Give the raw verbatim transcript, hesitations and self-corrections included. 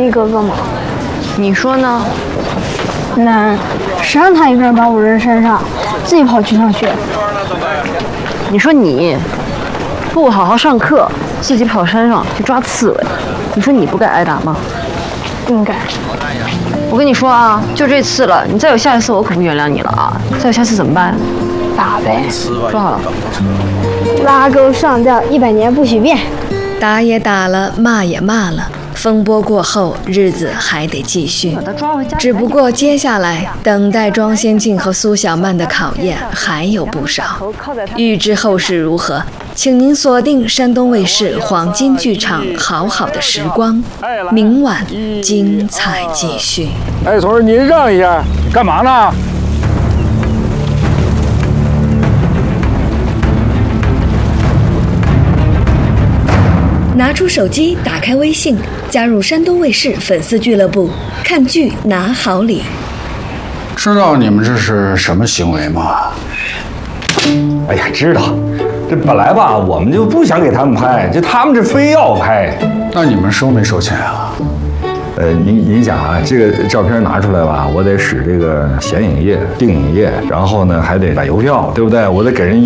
一哥哥吗？ 你说呢？ 难，谁让他一个人把我扔山上，自己跑去上学？ 你说你不好好上课，自己跑山上去抓刺猬，你说你不该挨打吗？ 应该。 我跟你说啊，就这次了，你再有下一次，我可不原谅你了啊！再有下次怎么办？ 打呗。 说好了。 拉钩上吊，一百年不许变。 打也打了，骂也骂了。风波过后，日子还得继续。只不过接下来等待庄先进和苏小曼的考验还有不少。欲知后事如何，请您锁定山东卫视黄金剧场《好好的时光》，明晚精彩继续。 哎，同志，您让一下，干嘛呢？ 拿出手机，打开微信，加入山东卫视粉丝俱乐部，看剧拿好礼。 知道你们这是什么行为吗？ 哎呀，知道。这本来吧，我们就不想给他们拍，就他们这非要拍。 那你们收没收钱啊？ 呃，您您想啊，这个照片拿出来吧，我得使这个显影液、定影液，然后呢还得买邮票，对不对？我得给人。